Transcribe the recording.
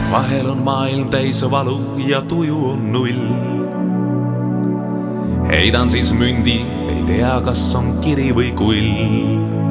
vahel on maailm täis valu ja tuju on null. Heidan siis mündi, ei tea, kas on kiri või kull.